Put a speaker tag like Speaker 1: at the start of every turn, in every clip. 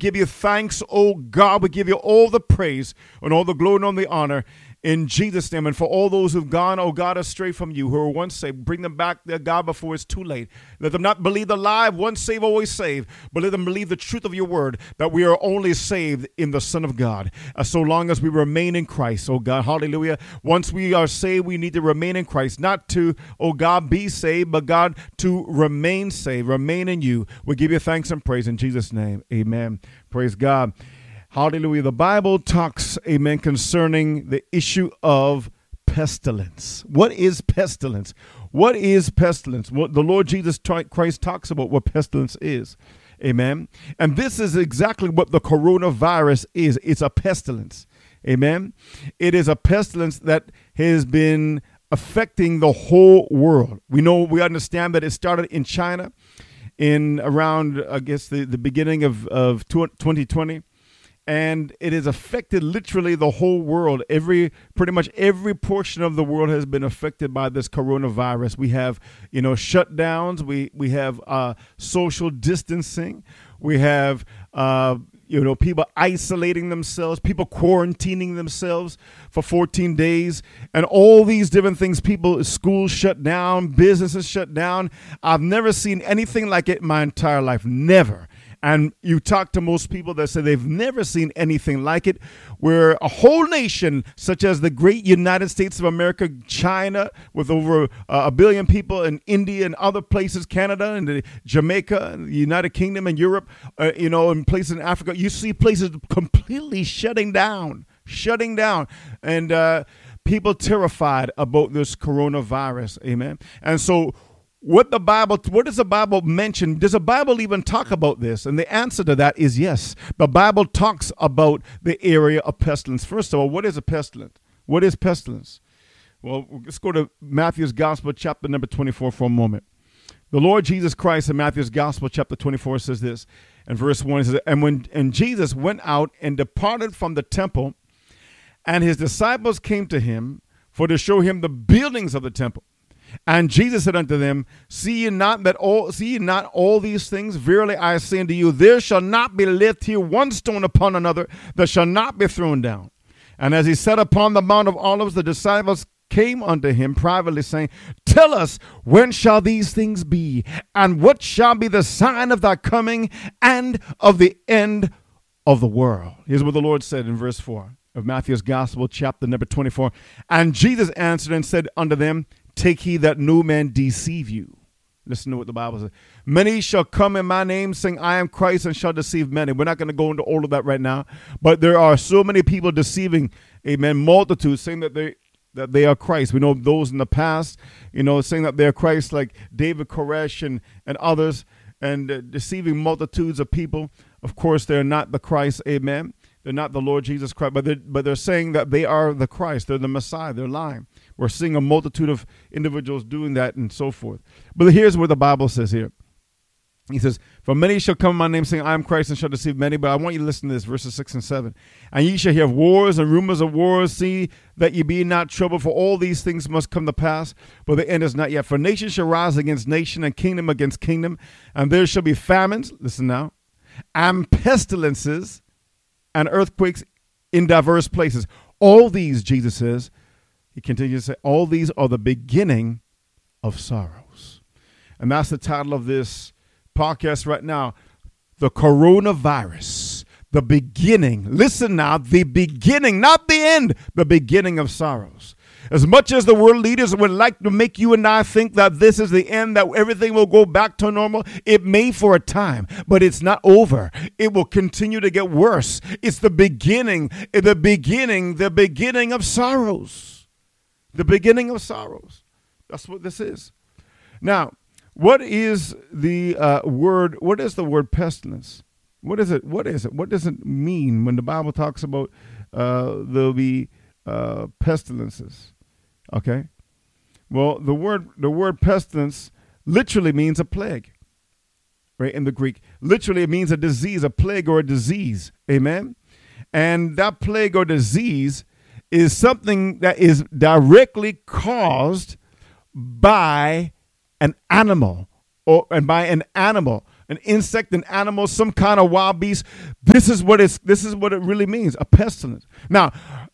Speaker 1: give you thanks, oh God. We give you all the praise and all the glory and all the honor in Jesus' name. And for all those who've gone, oh God, astray from you, who are once saved, bring them back, dear God, before it's too late. Let them not believe the lie, once saved, always saved, but let them believe the truth of your word, that we are only saved in the Son of God. So long as we remain in Christ, oh God, hallelujah. Once we are saved, we need to remain in Christ, not to, oh God, be saved, but God, to remain saved, remain in you. We give you thanks and praise in Jesus' name. Amen. Praise God. Hallelujah. The Bible talks, amen, concerning the issue of pestilence. What is pestilence? What is pestilence? What the Lord Jesus Christ talks about what pestilence is. Amen. And this is exactly what the coronavirus is. It's a pestilence. Amen. It is a pestilence that has been affecting the whole world. We understand that it started in China in around, I guess, the beginning of 2020. And it has affected literally the whole world. Pretty much every portion of the world has been affected by this coronavirus. We have, shutdowns. We have social distancing. We have, people isolating themselves, people quarantining themselves for 14 days, and all these different things. Schools shut down, businesses shut down. I've never seen anything like it in my entire life. Never. And you talk to most people that say they've never seen anything like it, where a whole nation, such as the great United States of America, China, with over a billion people, and India and other places, Canada and Jamaica, and the United Kingdom and Europe, and places in Africa, you see places completely shutting down, and people terrified about this coronavirus. Amen. And so, what does the Bible mention? Does the Bible even talk about this? And the answer to that is yes. The Bible talks about the area of pestilence. First of all, what is a pestilence? What is pestilence? Well, let's go to Matthew's Gospel, chapter number 24 for a moment. The Lord Jesus Christ in Matthew's Gospel, chapter 24 says this. In verse 1, it says, And Jesus went out and departed from the temple, and his disciples came to him for to show him the buildings of the temple. And Jesus said unto them, See ye not all these things? Verily I say unto you, there shall not be left here one stone upon another that shall not be thrown down. And as he sat upon the Mount of Olives, the disciples came unto him privately, saying, Tell us, when shall these things be? And what shall be the sign of thy coming and of the end of the world? Here's what the Lord said in verse 4 of Matthew's Gospel, chapter number 24. And Jesus answered and said unto them, Take heed that no man deceive you. Listen to what the Bible says. Many shall come in my name, saying, I am Christ, and shall deceive many. We're not going to go into all of that right now. But there are so many people deceiving, amen, multitudes, saying that they are Christ. We know those in the past, saying that they're Christ, like David Koresh and others, and deceiving multitudes of people. Of course, they're not the Christ, amen. They're not the Lord Jesus Christ, but they're saying that they are the Christ. They're the Messiah. They're lying. We're seeing a multitude of individuals doing that and so forth. But here's what the Bible says here. He says, For many shall come in my name, saying, I am Christ, and shall deceive many. But I want you to listen to this, verses 6 and 7. And ye shall hear of wars and rumors of wars. See that ye be not troubled, for all these things must come to pass, but the end is not yet. For nation shall rise against nation, and kingdom against kingdom. And there shall be famines, listen now, and pestilences, and earthquakes in diverse places. All these, Jesus says, he continues to say, all these are the beginning of sorrows. And that's the title of this podcast right now, the coronavirus, the beginning. Listen now, the beginning, not the end, the beginning of sorrows. As much as the world leaders would like to make you and I think that this is the end, that everything will go back to normal, it may for a time, but it's not over. It will continue to get worse. It's the beginning of sorrows. The beginning of sorrows. That's what this is. Now, what is the word pestilence? What is it? What is it? What does it mean when the Bible talks about there'll be pestilences? Okay. Well, the word pestilence literally means a plague, right? In the Greek, literally it means a disease, a plague or a disease. Amen. And that plague or disease is something that is directly caused by an animal, an insect, an animal, some kind of wild beast. This is what it really means, a pestilence. Now,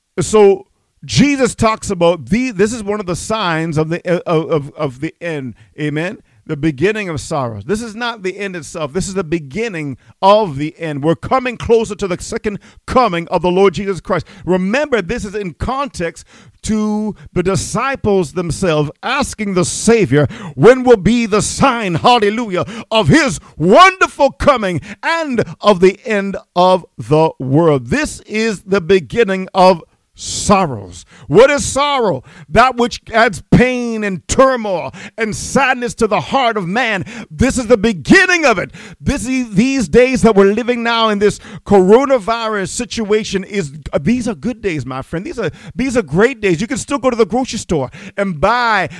Speaker 1: so Jesus talks about this is one of the signs of the end. Amen. The beginning of sorrows. This is not the end itself. This is the beginning of the end. We're coming closer to the second coming of the Lord Jesus Christ. Remember, this is in context to the disciples themselves asking the Savior, when will be the sign, hallelujah, of his wonderful coming and of the end of the world. This is the beginning of sorrows. What is sorrow? That which adds pain and turmoil and sadness to the heart of man. This is the beginning of it. These days that we're living now in this coronavirus situation these are good days, my friend. These are great days. You can still go to the grocery store and buy,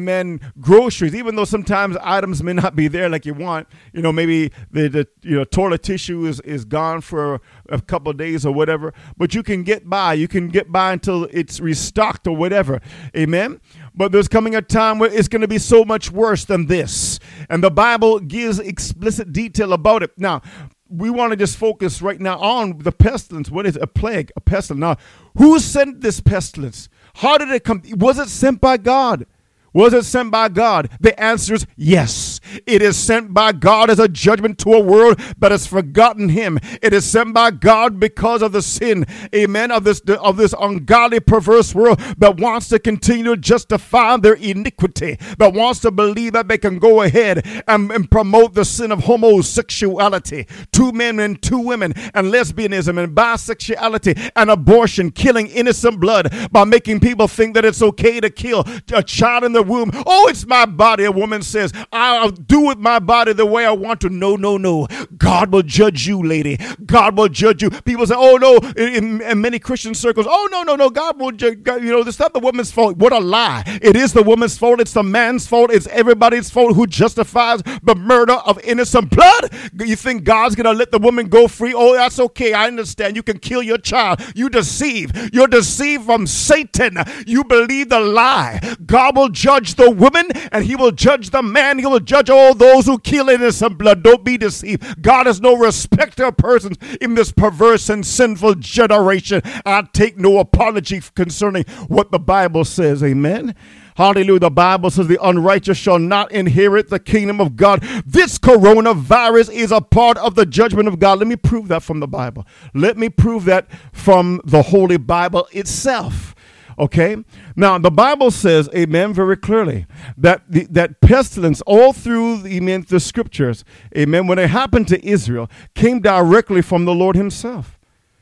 Speaker 1: groceries, even though sometimes items may not be there like you want. Maybe the toilet tissue is gone for a couple of days or whatever, but you can get by. You can get by until it's restocked or whatever. Amen. But there's coming a time where it's going to be so much worse than this. And the Bible gives explicit detail about it. Now, we want to just focus right now on the pestilence. What is a plague? A pestilence. Now, who sent this pestilence? How did it come? Was it sent by God? Was it sent by God? The answer is yes. It is sent by God as a judgment to a world that has forgotten him. It is sent by God because of the sin, amen, of this ungodly, perverse world that wants to continue to justify their iniquity, that wants to believe that they can go ahead and promote the sin of homosexuality, 2 men and 2 women, and lesbianism and bisexuality and abortion, killing innocent blood by making people think that it's okay to kill a child in the womb. Oh, it's my body. A woman says, I'll do with my body the way I want to. No. God will judge you, lady. God will judge you. People say, oh, no, in many Christian circles, oh, no, God will judge. It's not the woman's fault. What a lie. It is the woman's fault. It's the man's fault. It's everybody's fault who justifies the murder of innocent blood. You think God's going to let the woman go free? Oh, that's okay. I understand. You can kill your child. You deceive. You're deceived from Satan. You believe the lie. God will judge the woman and he will judge the man. He will judge all those who kill innocent blood. Don't be deceived. God has no respect of persons in this perverse and sinful generation. I take no apology concerning what the Bible says. Amen. Hallelujah. The Bible says the unrighteous shall not inherit the kingdom of God. This coronavirus is a part of the judgment of God. Let me prove that from the Bible. Let me prove that from the Holy Bible itself. Okay. Now the Bible says, amen, very clearly that that pestilence all through the scriptures, amen, when it happened to Israel, came directly from the Lord himself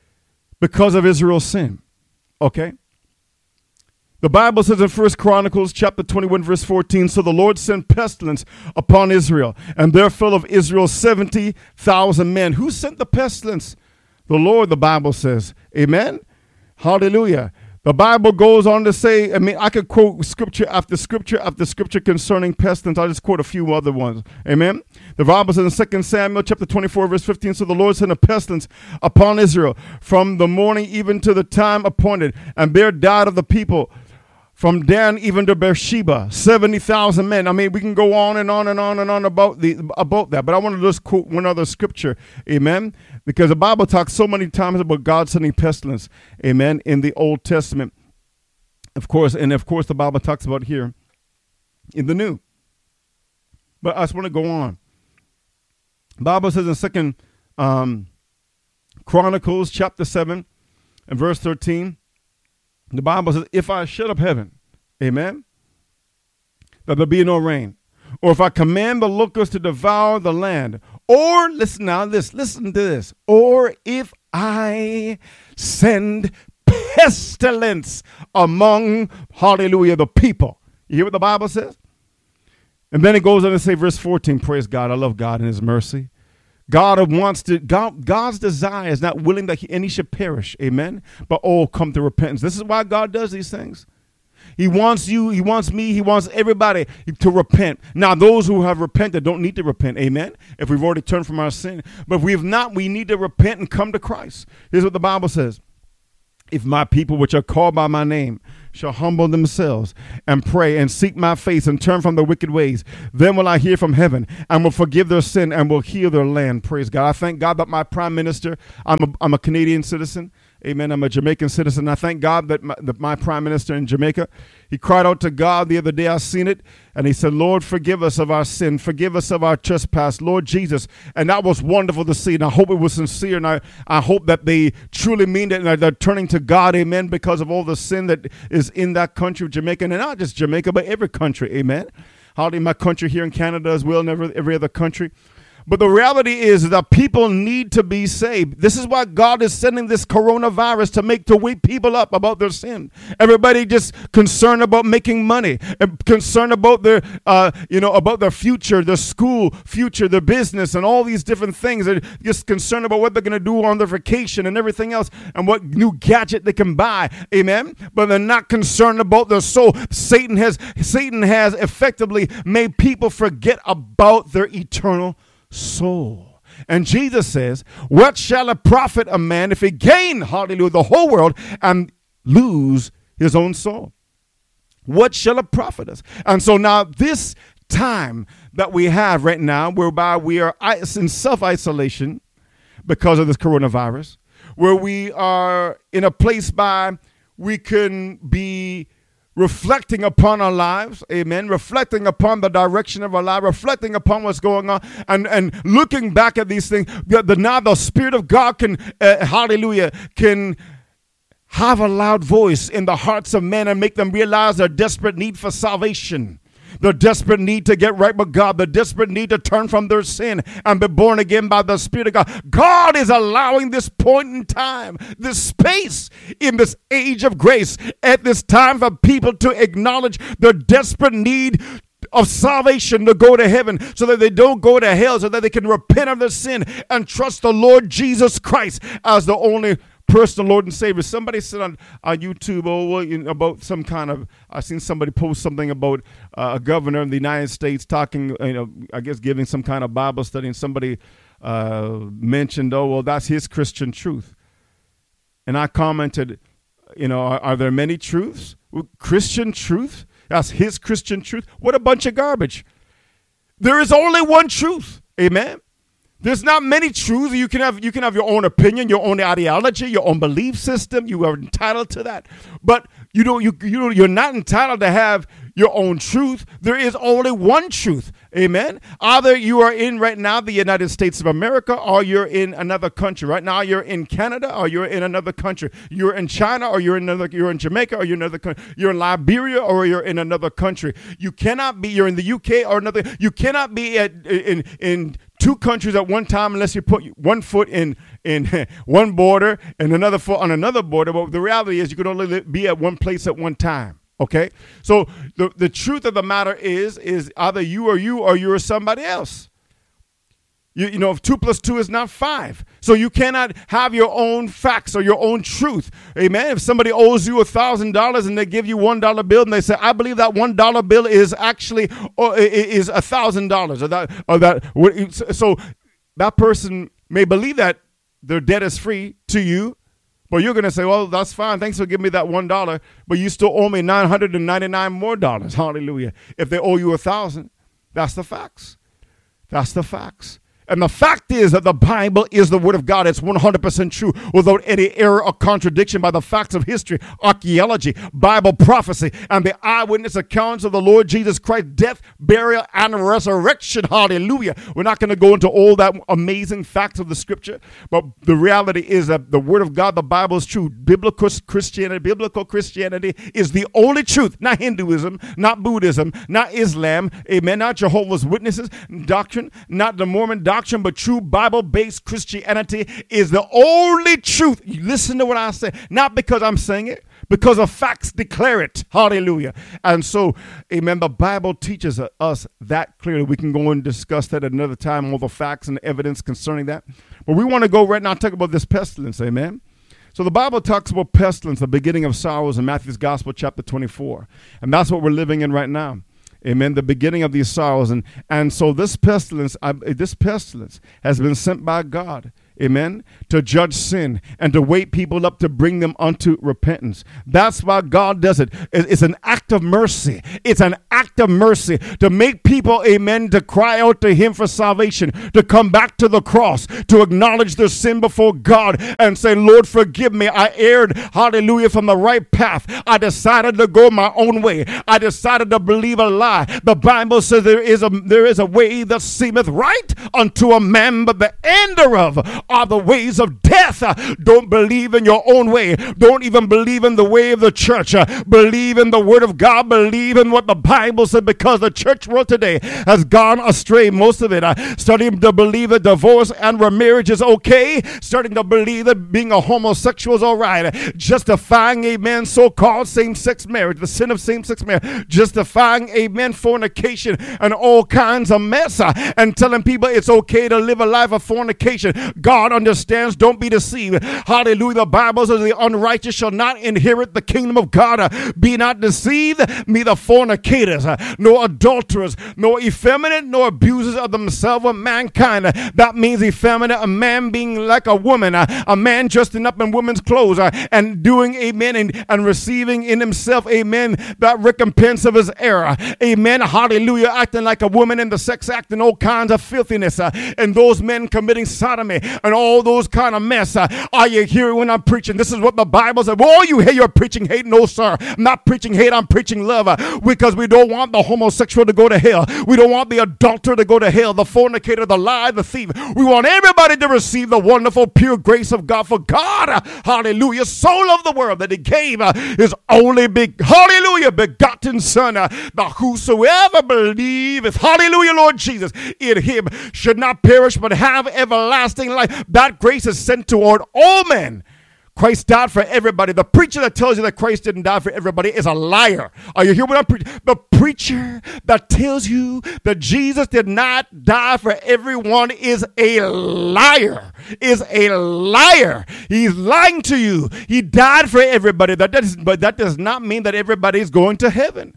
Speaker 1: because of Israel's sin. Okay. The Bible says in 1 Chronicles chapter 21 verse 14, so the Lord sent pestilence upon Israel, and there fell of Israel 70,000 men. Who sent the pestilence? The Lord, the Bible says. Amen. Hallelujah. The Bible goes on to say, I could quote scripture after scripture after scripture concerning pestilence. I'll just quote a few other ones. Amen. The Bible says in 2 Samuel chapter 24 verse 15, so the Lord sent a pestilence upon Israel from the morning even to the time appointed, and there died of the people from Dan even to Beersheba, 70,000 men. We can go on and on and on and on about that, but I want to just quote one other scripture, amen, because the Bible talks so many times about God sending pestilence, amen, in the Old Testament, of course, and of course the Bible talks about here in the New. But I just want to go on. The Bible says in 2 Chronicles chapter 7 and verse 13, the Bible says, if I shut up heaven, amen, that there be no rain, or if I command the locusts to devour the land, or listen to this, or if I send pestilence among, hallelujah, the people. You hear what the Bible says? And then it goes on to say, verse 14, praise God. I love God and his mercy. God's desire is not willing that any should perish, amen, but all come to repentance. This is why God does these things. He wants you, he wants me, he wants everybody to repent. Now, those who have repented don't need to repent, amen, if we've already turned from our sin. But if we have not, we need to repent and come to Christ. Here's what the Bible says. If my people, which are called by my name, shall humble themselves and pray and seek my face and turn from their wicked ways, then will I hear from heaven and will forgive their sin and will heal their land. Praise God. I thank God that my prime minister, I'm a Canadian citizen. Amen. I'm a Jamaican citizen. I thank God that my prime minister in Jamaica, he cried out to God the other day. I seen it. And he said, Lord, forgive us of our sin. Forgive us of our trespass. Lord Jesus. And that was wonderful to see. And I hope it was sincere. And I hope that they truly mean it. And they're turning to God. Amen. Because of all the sin that is in that country of Jamaica. And not just Jamaica, but every country. Amen. Hardly my country here in Canada as well. And every other country. But the reality is that people need to be saved. This is why God is sending this coronavirus to wake people up about their sin. Everybody just concerned about making money, and concerned about their, about their future, their school future, their business, and all these different things. They're just concerned about what they're going to do on their vacation and everything else, and what new gadget they can buy. Amen. But they're not concerned about their soul. Satan has effectively made people forget about their eternal soul. And Jesus says, what shall it profit a man if he gain, hallelujah, the whole world and lose his own soul? What shall it profit us? And so now this time that we have right now, whereby we are in self-isolation because of this coronavirus, where we are in a place by we can be reflecting upon our lives, amen, reflecting upon the direction of our life, reflecting upon what's going on, and looking back at these things. Now the Spirit of God can, can have a loud voice in the hearts of men and make them realize their desperate need for salvation. The desperate need to get right with God. The desperate need to turn from their sin and be born again by the Spirit of God. God is allowing this point in time, this space in this age of grace, at this time for people to acknowledge their desperate need of salvation to go to heaven, so that they don't go to hell, so that they can repent of their sin and trust the Lord Jesus Christ as the only personal Lord and Savior. Somebody said on YouTube, about some kind of, I seen somebody post something about a governor in the United States talking, I guess giving some kind of Bible study, and somebody mentioned, that's his Christian truth. And I commented, are there many truths? Christian truth? That's his Christian truth? What a bunch of garbage. There is only one truth. Amen. There's not many truths. You can have your own opinion, your own ideology, your own belief system. You are entitled to that. But you're not entitled to have your own truth. There is only one truth. Amen. Either you are in right now the United States of America, or you're in another country. Right now you're in Canada, or you're in another country. You're in China, or you're in Jamaica, or you're in another country. You're in Liberia, or you're in another country. You cannot be, you're in the UK or another. You cannot be in two countries at one time unless you put one foot in one border and another foot on another border. But the reality is you can only be at one place at one time. Okay? So the truth of the matter is either you or you're somebody else. If 2 + 2 is not 5. So you cannot have your own facts or your own truth. Amen. If somebody owes you $1,000 and they give you $1 bill and they say, I believe that $1 bill is actually is $1,000 so that person may believe that their debt is free to you. But you're going to say, well, that's fine. Thanks for giving me that $1. But you still owe me $999 more. Hallelujah. If they owe you $1,000, that's the facts. That's the facts. And the fact is that the Bible is the Word of God. It's 100% true without any error or contradiction by the facts of history, archaeology, Bible prophecy, and the eyewitness accounts of the Lord Jesus Christ's death, burial, and resurrection. Hallelujah. We're not going to go into all that amazing facts of the Scripture, but the reality is that the Word of God, the Bible is true. Biblical Christianity is the only truth, not Hinduism, not Buddhism, not Islam, amen, not Jehovah's Witnesses doctrine, not the Mormon doctrine, but true Bible-based Christianity is the only truth. You listen to what I say, not because I'm saying it, because the facts declare it. Hallelujah. And so, amen, the Bible teaches us that clearly. We can go and discuss that at another time, all the facts and evidence concerning that. But we want to go right now and talk about this pestilence, amen. So the Bible talks about pestilence, the beginning of sorrows in Matthew's Gospel, chapter 24. And that's what we're living in right now. Amen. The beginning of these sorrows. And so this pestilence has been sent by God. amen, to judge sin and to wake people up to bring them unto repentance. That's why God does it. It's an act of mercy. It's an act of mercy to make people, amen, to cry out to him for salvation, to come back to the cross, to acknowledge their sin before God and say, Lord, forgive me. I erred, hallelujah, from the right path. I decided to go my own way. I decided to believe a lie. The Bible says there is a way that seemeth right unto a man, but the end thereof are the ways of death. Don't believe in your own way. Don't even believe in the way of the church. Believe in the word of God. Believe in what the Bible said, because the church world today has gone astray. Most of it starting to believe that divorce and remarriage is okay, starting to believe that being a homosexual is all right, justifying, amen, so-called same-sex marriage, the sin of same-sex marriage, justifying, amen, fornication and all kinds of mess, and telling people it's okay to live a life of fornication. God understands. Don't be deceived. Hallelujah. The Bible says the unrighteous shall not inherit the kingdom of God. Be not deceived, neither fornicators, nor adulterers, nor effeminate, nor abusers of themselves or mankind. That means effeminate, a man being like a woman, a man dressing up in women's clothes, and doing, amen, and receiving in himself, amen, that recompense of his error. Amen. Hallelujah. Acting like a woman in the sex act and all kinds of filthiness, and those men committing sodomy and all those kind of mess. Are you hearing when I'm preaching? This is what the Bible says. Oh, you hear you're preaching hate? No, sir. I'm not preaching hate. I'm preaching love, because we don't want the homosexual to go to hell. We don't want the adulterer to go to hell, the fornicator, the liar, the thief. We want everybody to receive the wonderful, pure grace of God. For God, hallelujah, so loved the world that he gave his only begotten Son, that whosoever believeth, hallelujah, Lord Jesus, in him should not perish but have everlasting life. That grace is sent toward all men. Christ died for everybody. The preacher that tells you that Christ didn't die for everybody is a liar. Are you hearing what I'm preaching? The preacher that tells you that Jesus did not die for everyone is a liar. Is a liar. He's lying to you. He died for everybody. But that does not mean that everybody's going to heaven.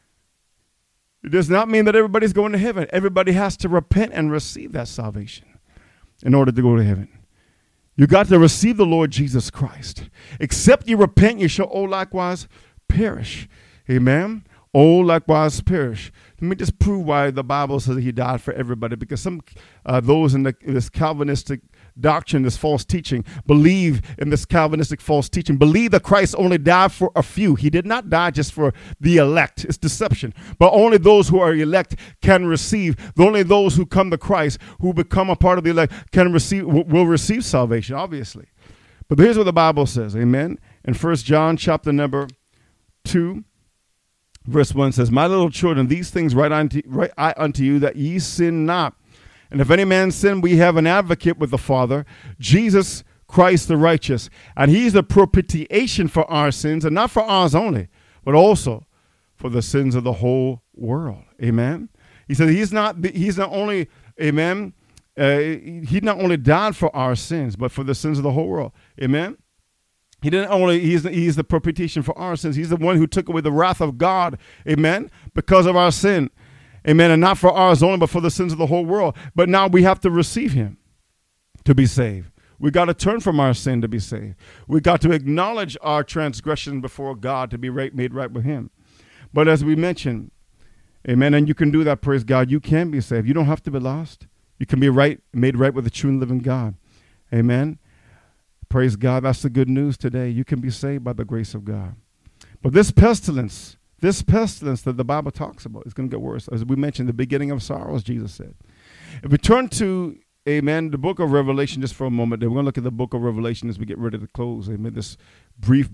Speaker 1: It does not mean that everybody's going to heaven. Everybody has to repent and receive that salvation in order to go to heaven. You got to receive the Lord Jesus Christ. Except you repent, you shall all likewise perish. Amen. All likewise perish. Let me just prove why the Bible says he died for everybody. Because some those in this Calvinistic doctrine, this false teaching, believe in this Calvinistic false teaching, believe that Christ only died for a few. He did not die just for the elect. It's deception. But only those who are elect can receive. Only those who come to Christ, who become a part of the elect, will receive salvation, obviously. But here's what the Bible says, amen. In 1 John chapter number 2, verse 1 says, my little children, these things write I unto you, that ye sin not. And if any man sin, we have an advocate with the Father, Jesus Christ the righteous. And he's the propitiation for our sins, and not for ours only, but also for the sins of the whole world. Amen. He said he's not only, amen, he not only died for our sins, but for the sins of the whole world. Amen. He didn't only, he's the propitiation for our sins. He's the one who took away the wrath of God. Amen. Because of our sin. Amen. And not for ours only, but for the sins of the whole world. But now we have to receive him to be saved. We got to turn from our sin to be saved. We got to acknowledge our transgression before God to be made right with him. But as we mentioned, amen, and you can do that, praise God, you can be saved. You don't have to be lost. You can be made right with the true and living God. Amen. Praise God. That's the good news today. You can be saved by the grace of God. But this pestilence that the Bible talks about is going to get worse. As we mentioned, the beginning of sorrows, Jesus said. If we turn to, amen, the book of Revelation just for a moment, then we're going to look at the book of Revelation as we get ready to close, amen, this brief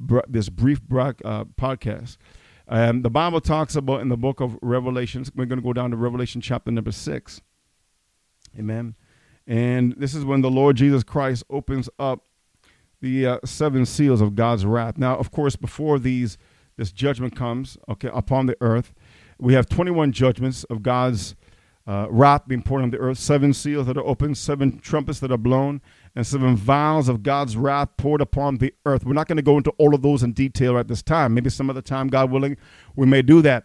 Speaker 1: podcast. The Bible talks about in the book of Revelation, we're going to go down to Revelation chapter number 6. Amen. And this is when the Lord Jesus Christ opens up the 7 seals of God's wrath. Now, of course, before this judgment comes, okay, upon the earth, we have 21 judgments of God's wrath being poured on the earth, 7 seals that are opened, 7 trumpets that are blown, and 7 vials of God's wrath poured upon the earth. We're not going to go into all of those in detail at this time. Maybe some other time, God willing, we may do that.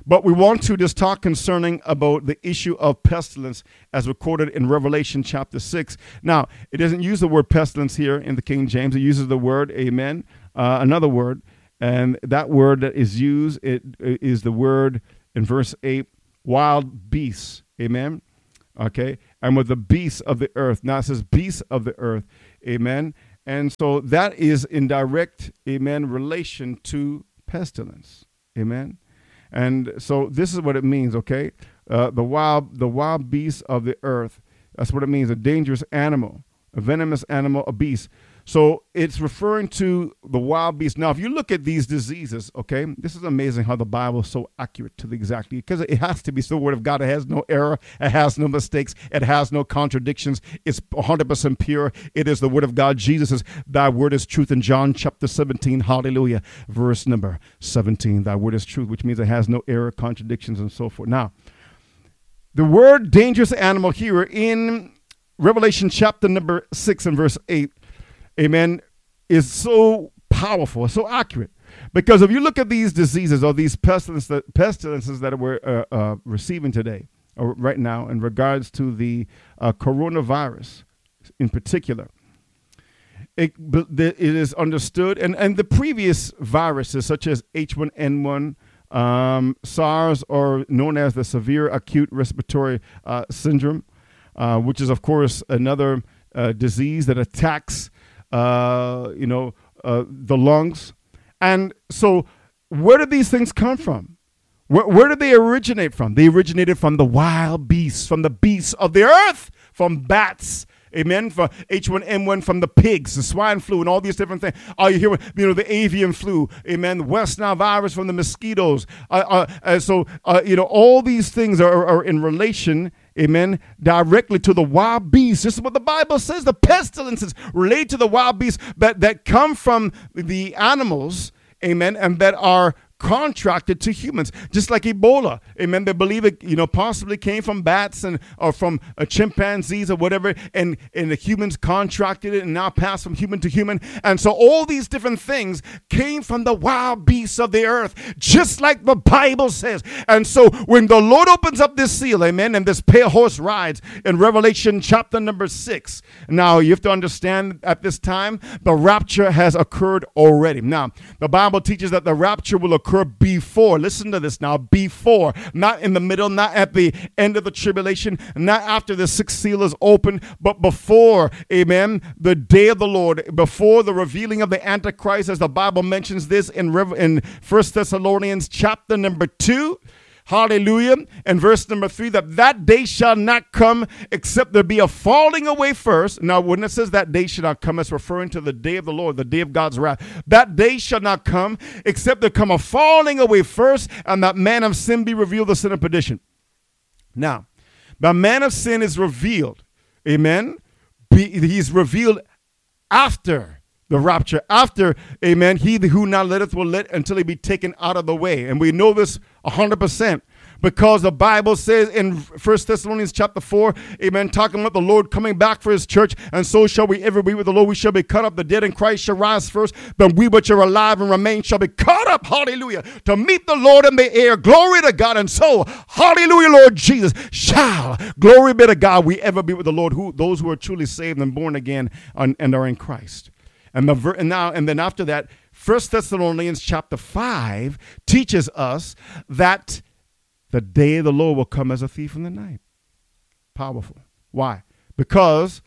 Speaker 1: But we want to just talk concerning about the issue of pestilence as recorded in Revelation chapter 6. Now, it doesn't use the word pestilence here in the King James. It uses the word, amen, another word. And that word that is used, it is the word in verse 8, wild beasts, amen. Okay, and with the beasts of the earth. Now it says beasts of the earth, amen. And so that is in direct, amen, relation to pestilence, amen. And so this is what it means, okay? The wild beasts of the earth. That's what it means, a dangerous animal, a venomous animal, a beast. So it's referring to the wild beast. Now, if you look at these diseases, okay, this is amazing how the Bible is so accurate to the exactly, because it has to be. So the Word of God, it has no error, it has no mistakes, it has no contradictions. It's 100% pure. It is the Word of God. Jesus says, thy word is truth in John chapter 17, hallelujah, verse number 17. Thy word is truth, which means it has no error, contradictions, and so forth. Now, the word dangerous animal here in Revelation chapter number 6 and verse 8, amen, is so powerful, so accurate. Because if you look at these diseases or these pestilences that we're receiving today, or right now, in regards to the coronavirus in particular, it is understood, and the previous viruses such as H1N1, SARS, or known as the severe acute respiratory syndrome, which is, of course, another disease that attacks the lungs. And so where did these things come from? Where did they originate from? They originated from the wild beasts, from the beasts of the earth, from bats, amen, for H1N1, from the pigs, the swine flu, and all these different things. You hear, the avian flu, amen, the West Nile virus from the mosquitoes. All these things are in relation, amen, directly to the wild beasts. This is what the Bible says. The pestilences relate to the wild beasts that come from the animals, amen, and that are contracted to humans, just like Ebola. Amen. They believe it, possibly came from bats or from chimpanzees or whatever, and the humans contracted it and now passed from human to human. And so all these different things came from the wild beasts of the earth, just like the Bible says. And so when the Lord opens up this seal, amen, and this pale horse rides in Revelation chapter number 6, now you have to understand at this time, the rapture has occurred already. Now, the Bible teaches that the rapture will occur before. Listen to this now. Before, not in the middle, not at the end of the tribulation, not after the sixth seal is open, but before, amen, the day of the Lord, before the revealing of the Antichrist, as the Bible mentions this in 1 Thessalonians chapter number 2. Hallelujah. And verse number 3, that day shall not come except there be a falling away first. Now, when it says that day shall not come, it's referring to the day of the Lord, the day of God's wrath. That day shall not come except there come a falling away first, and that man of sin be revealed, the sin of perdition. Now, the man of sin is revealed. Amen. He's revealed after the rapture, after, amen, he who now letteth will let until he be taken out of the way. And we know this 100% because the Bible says in 1 Thessalonians chapter 4, amen, talking about the Lord coming back for his church, and so shall we ever be with the Lord. We shall be caught up. The dead in Christ shall rise first, but we which are alive and remain shall be caught up, hallelujah, to meet the Lord in the air. Glory to God. And so, hallelujah, Lord Jesus, shall, glory be to God, we ever be with the Lord, those who are truly saved and born again and are in Christ. And then after that, 1 Thessalonians chapter 5 teaches us that the day of the Lord will come as a thief in the night. Powerful. Why? Because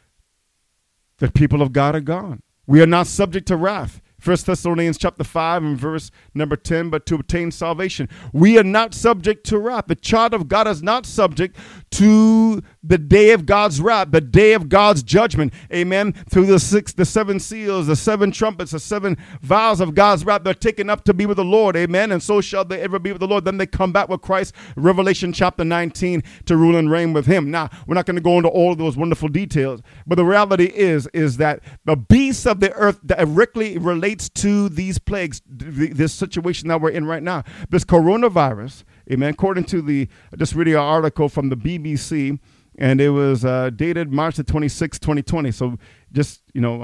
Speaker 1: the people of God are gone. We are not subject to wrath. 1 Thessalonians chapter 5 and verse number 10, but to obtain salvation. We are not subject to wrath. The child of God is not subject to the day of God's wrath, the day of God's judgment. Amen. Through the seven seals, the seven trumpets, the seven vials of God's wrath, they're taken up to be with the Lord. Amen. And so shall they ever be with the Lord. Then they come back with Christ, Revelation chapter 19, to rule and reign with him. Now, we're not going to go into all of those wonderful details, but the reality is that the beasts of the earth directly relates to these plagues, this situation that we're in right now. This coronavirus, amen, according to just reading an article from the BBC, and it was dated March the 26th, 2020. So just,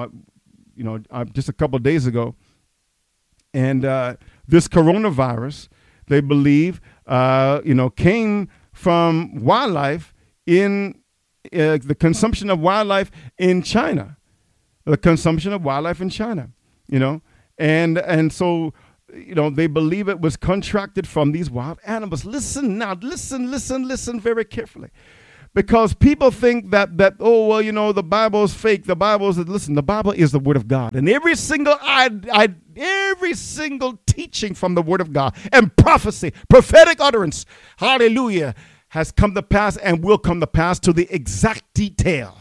Speaker 1: just a couple of days ago. And this coronavirus, they believe, came from wildlife in the consumption of wildlife in China. The consumption of wildlife in China, and so they believe it was contracted from these wild animals. Listen now, listen very carefully. Because people think that the Bible is fake. The Bible is the Word of God, and every single every single teaching from the Word of God and prophecy, prophetic utterance, hallelujah, has come to pass and will come to pass to the exact detail.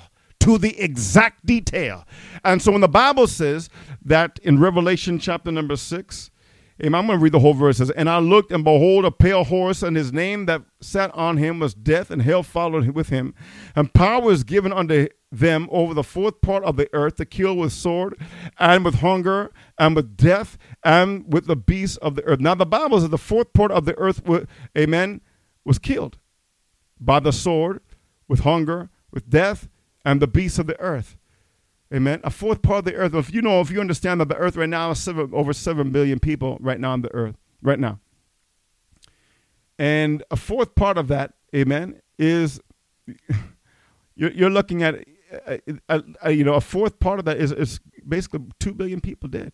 Speaker 1: And so when the Bible says that in Revelation chapter number 6. I'm going to read the whole verse. It says, and I looked, and behold, a pale horse, and his name that sat on him was Death, and hell followed with him. And power was given unto them over the fourth part of the earth to kill with sword, and with hunger, and with death, and with the beasts of the earth. Now the Bible says the fourth part of the earth, was killed by the sword, with hunger, with death, and the beasts of the earth. Amen. A fourth part of the earth. If you understand that the earth right now is over 7 billion people right now on the earth, right now. And a fourth part of that, amen, is you're looking at, a fourth part of that is basically 2 billion people dead.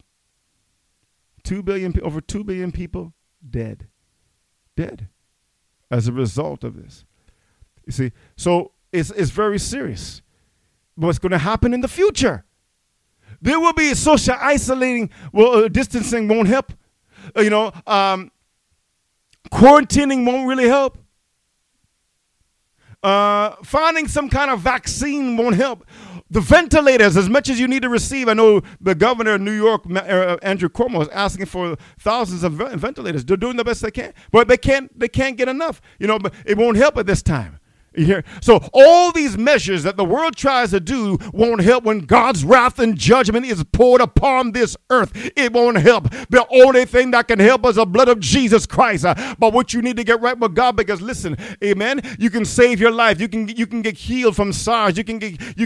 Speaker 1: Over 2 billion people dead as a result of this. You see, so it's very serious. What's going to happen in the future? There will be social isolating. Distancing won't help. Quarantining won't really help. Finding some kind of vaccine won't help. The ventilators, as much as you need to receive. I know the governor of New York, Andrew Cuomo, is asking for thousands of ventilators. They're doing the best they can, but they can't get enough. But it won't help at this time. So all these measures that the world tries to do won't help when God's wrath and judgment is poured upon this earth. It won't help. The only thing that can help is the blood of Jesus Christ. But what you need to get right with God, because listen, amen, you can save your life. You can get healed from SARS. You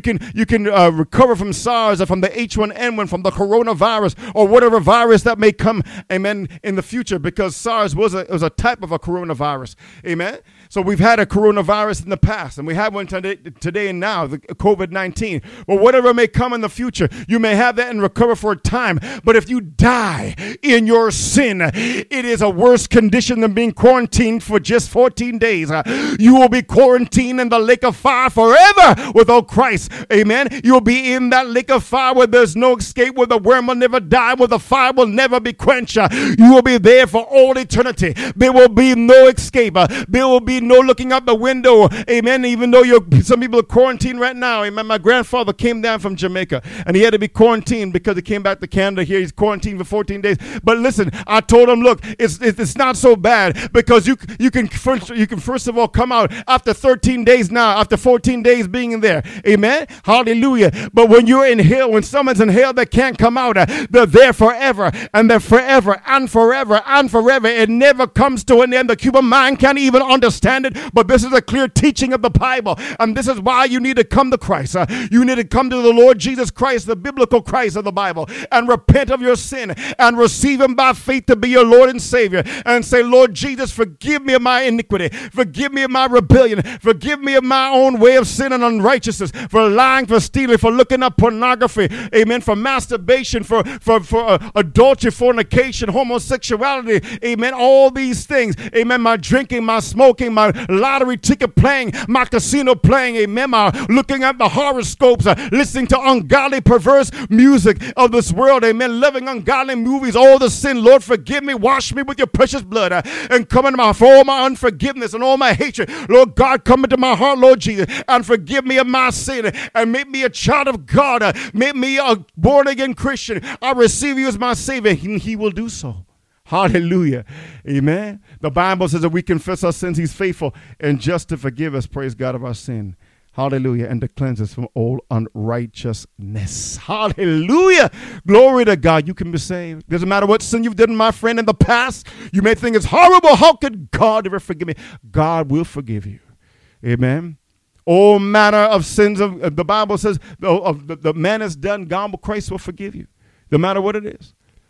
Speaker 1: can recover from SARS or from the H1N1, from the coronavirus or whatever virus that may come, amen, in the future, because SARS was a type of a coronavirus. Amen. So we've had a coronavirus in the past, and we have one today and now, the COVID-19. But whatever may come in the future, you may have that and recover for a time. But if you die in your sin, it is a worse condition than being quarantined for just 14 days. You will be quarantined in the lake of fire forever without Christ. Amen. You'll be in that lake of fire where there's no escape, where the worm will never die, where the fire will never be quenched. You will be there for all eternity. There will be no escape. There will be no looking out the window. Amen. Even though some people are quarantined right now. Amen. My grandfather came down from Jamaica, and he had to be quarantined because he came back to Canada. Here he's quarantined for 14 days. But listen, I told him, look, it's not so bad, because you can first of all come out after 13 days now, after 14 days being in there. Amen. Hallelujah. But when you're in hell, when someone's in hell, they can't come out. They're there forever, and they're forever and forever and forever. It never comes to an end. The human mind can't even understand it. But this is a clear teaching of the Bible, and this is why you need to come to Christ. You need to come to the Lord Jesus Christ, the biblical Christ of the Bible, and repent of your sin and receive him by faith to be your Lord and Savior, and say, Lord Jesus, forgive me of my iniquity, forgive me of my rebellion, forgive me of my own way of sin and unrighteousness, for lying, for stealing, for looking up pornography, amen, for masturbation, for adultery, fornication, homosexuality, amen, all these things, amen, my drinking, my smoking, my lottery ticket playing, my casino playing, amen, my looking at the horoscopes, listening to ungodly, perverse music of this world, amen, loving ungodly movies, all the sin. Lord, forgive me, wash me with your precious blood, and come into my, for all my unforgiveness and all my hatred. Lord God, come into my heart, Lord Jesus, and forgive me of my sin, and make me a child of God, make me a born-again Christian. I receive you as my Savior, and he will do so. Hallelujah. Amen. The Bible says that we confess our sins, he's faithful and just to forgive us, praise God, of our sin. Hallelujah. And to cleanse us from all unrighteousness. Hallelujah. Glory to God. You can be saved. Doesn't matter what sin you've done, my friend, in the past. You may think it's horrible. How could God ever forgive me? God will forgive you. Amen. All manner of sins of the Bible says the man has done, God, Christ will forgive you. No matter what it is.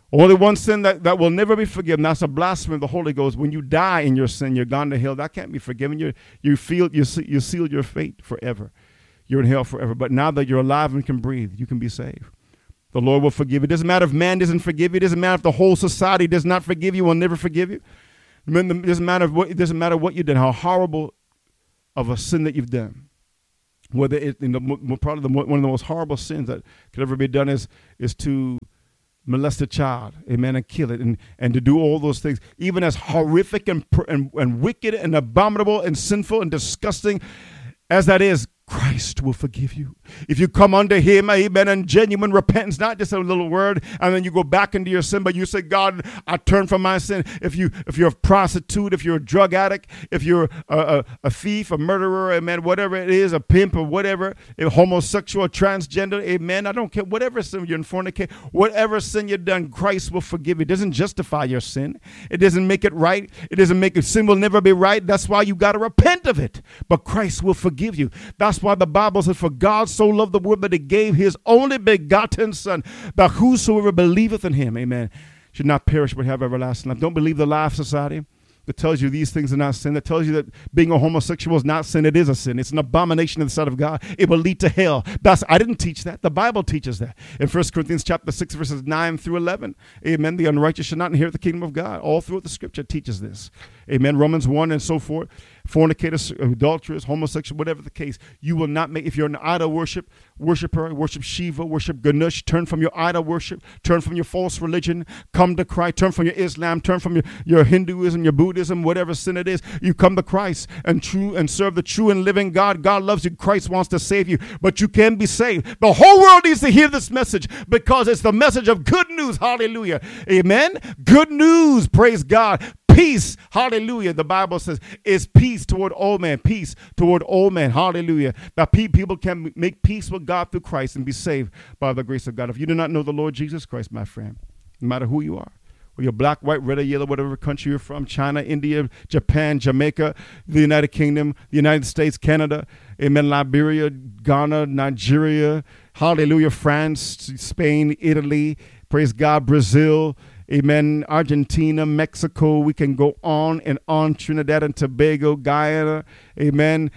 Speaker 1: Only one sin that will never be forgiven. That's a blasphemy of the Holy Ghost. When you die in your sin, you're gone to hell. That can't be forgiven. You sealed your fate forever. You're in hell forever. But now that you're alive and can breathe, you can be saved. The Lord will forgive you. It doesn't matter if man doesn't forgive you. It doesn't matter if the whole society does not forgive you. Will never forgive you. It doesn't matter what you did, how horrible of a sin that you've done. Whether probably one of the most horrible sins that could ever be done is to molest a child, amen, and kill it, and to do all those things, even as horrific and wicked and abominable and sinful and disgusting as that is. Christ will forgive you. If you come unto him, amen, and genuine repentance, not just a little word, and then you go back into your sin, but you say, God, I turn from my sin. If you're a prostitute, if you're a drug addict, if you're a thief, a murderer, amen, whatever it is, a pimp or whatever, a homosexual, transgender, amen, I don't care, whatever sin you're in fornicate, whatever sin you've done, Christ will forgive you. It doesn't justify your sin. It doesn't make it right. It doesn't make it, sin will never be right. That's why you got to repent of it. But Christ will forgive you. That's why the Bible says, for God so loved the world that he gave his only begotten son, that whosoever believeth in him, amen, should not perish but have everlasting life. Don't believe the lie of society that tells you these things are not sin, that tells you that being a homosexual is not sin. It is a sin. It's an abomination in the sight of God. It will lead to hell. I didn't teach that. The Bible teaches that. In 1 Corinthians chapter 6, verses 9 through 11, amen, the unrighteous shall not inherit the kingdom of God. All throughout the scripture teaches this. Amen. Romans 1 and so forth. Fornicators, adulterers, homosexual, whatever the case, you will not make, if you're an idol worshiper, worship Shiva, worship Ganesh, turn from your idol worship, turn from your false religion, come to Christ, turn from your Islam, turn from your Hinduism, your Buddhism, whatever sin it is, you come to Christ and serve the true and living God. God loves you. Christ wants to save you, but you can be saved. The whole world needs to hear this message because it's the message of good news. Hallelujah. Amen. Good news. Praise God. Peace, hallelujah. The Bible says is peace toward all men. Peace toward all men, hallelujah. That people can make peace with God through Christ and be saved by the grace of God. If you do not know the Lord Jesus Christ, my friend, no matter who you are, whether you're black, white, red, or yellow, whatever country you're from, China, India, Japan, Jamaica, the United Kingdom, the United States, Canada, amen, Liberia, Ghana, Nigeria, hallelujah, France, Spain, Italy, praise God, Brazil, amen, Argentina, Mexico, we can go on and on, Trinidad and Tobago, Guyana, amen,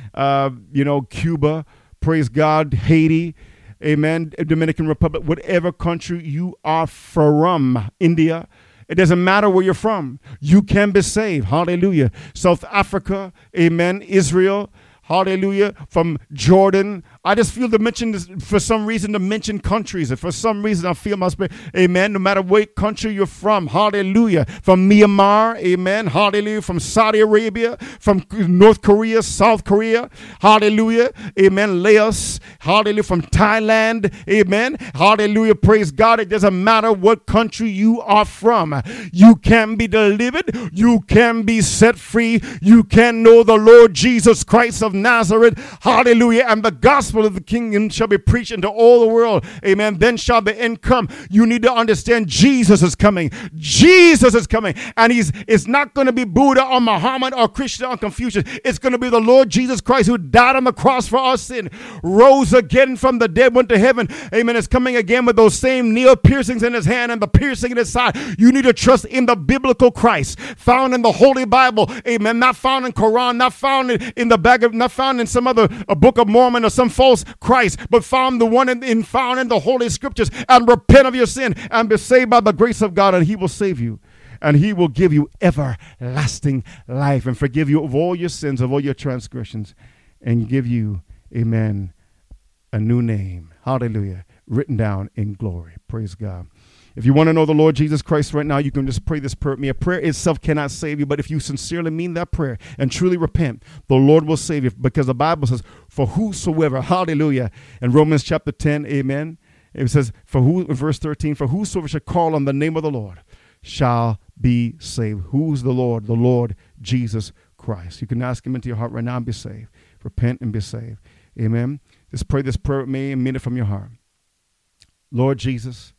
Speaker 1: Cuba, praise God, Haiti, amen, Dominican Republic, whatever country you are from, India, it doesn't matter where you're from, you can be saved, hallelujah. South Africa, amen, Israel, hallelujah, from Jordan. I just feel to mention this, for some reason, to mention countries. And for some reason, I feel my spirit, amen, no matter what country you're from, hallelujah. From Myanmar, amen, hallelujah. From Saudi Arabia, from North Korea, South Korea, hallelujah, amen. Laos, hallelujah. From Thailand, amen, hallelujah. Praise God. It doesn't matter what country you are from. You can be delivered. You can be set free. You can know the Lord Jesus Christ of Nazareth, hallelujah, and the gospel of the kingdom shall be preached into all the world, amen. Then shall the end come. You need to understand Jesus is coming. Jesus is coming, and it's not going to be Buddha or Muhammad or Krishna or Confucius. It's going to be the Lord Jesus Christ who died on the cross for our sin, rose again from the dead, went to heaven, amen. Is coming again with those same nail piercings in his hand and the piercing in his side. You need to trust in the biblical Christ found in the Holy Bible, amen. Not found in Quran, not found in the bag of, not found in some other a Book of Mormon or some false Christ, but found the one found in the Holy Scriptures, and repent of your sin and be saved by the grace of God, and he will save you, and he will give you everlasting life and forgive you of all your sins, of all your transgressions, and give you, amen, a new name, hallelujah, written down in glory. Praise God. If you want to know the Lord Jesus Christ right now, you can just pray this prayer with me. A prayer itself cannot save you, but if you sincerely mean that prayer and truly repent, the Lord will save you, because the Bible says, for whosoever, hallelujah, in Romans chapter 10, amen, it says, in verse 13, for whosoever shall call on the name of the Lord shall be saved. Who's the Lord? The Lord Jesus Christ. You can ask him into your heart right now and be saved. Repent and be saved. Amen. Just pray this prayer with me and mean it from your heart. Lord Jesus,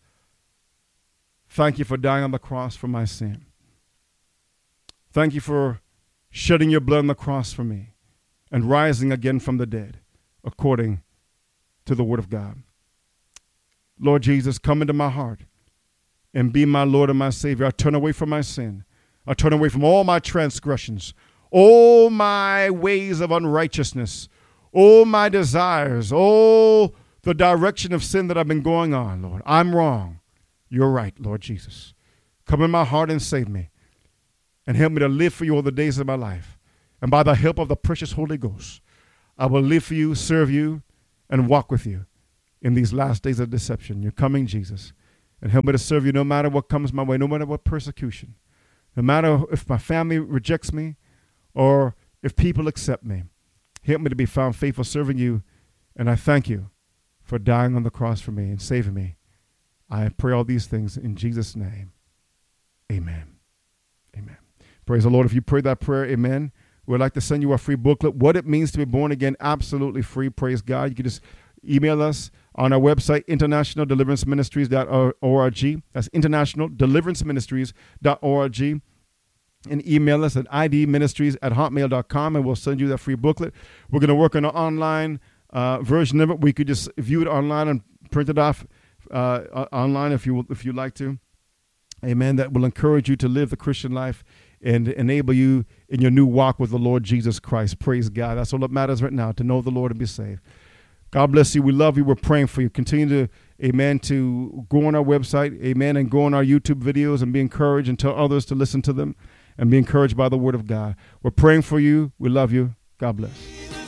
Speaker 1: thank you for dying on the cross for my sin. Thank you for shedding your blood on the cross for me and rising again from the dead according to the word of God. Lord Jesus, come into my heart. and be my Lord and my Savior. I turn away from my sin. I turn away from all my transgressions, all my ways of unrighteousness, all my desires, all the direction of sin that I've been going on, Lord. I'm wrong. You're right, Lord Jesus. Come in my heart and save me, and help me to live for you all the days of my life. And by the help of the precious Holy Ghost, I will live for you, serve you, and walk with you in these last days of deception. You're coming, Jesus. And help me to serve you no matter what comes my way, no matter what persecution, no matter if my family rejects me or if people accept me. Help me to be found faithful serving you. And I thank you for dying on the cross for me and saving me. I pray all these things in Jesus' name. Amen. Amen. Praise the Lord. If you prayed that prayer, amen, we'd like to send you a free booklet, What It Means to Be Born Again, absolutely free. Praise God. You can just email us on our website, internationaldeliveranceministries.org. That's internationaldeliveranceministries.org. And email us at idministries@hotmail.com, and we'll send you that free booklet. We're going to work on an online version of it. We could just view it online and print it off online if you like to. Amen. That will encourage you to live the Christian life and enable you in your new walk with the Lord Jesus Christ. Praise God. That's all that matters right now, to know the Lord and be saved. God bless you. We love you. We're praying for you. Continue to, amen, to go on our website, amen, and go on our YouTube videos and be encouraged and tell others to listen to them and be encouraged by the word of God. We're praying for you. We love you. God bless.